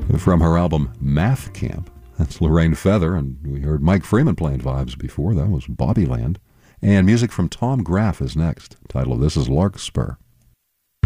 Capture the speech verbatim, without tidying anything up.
from her album Math Camp. That's Lorraine Feather, and we heard Mike Freeman playing vibes before. That was Bobbyland. And music from Tom Graff is next. The title of this is Larkspur.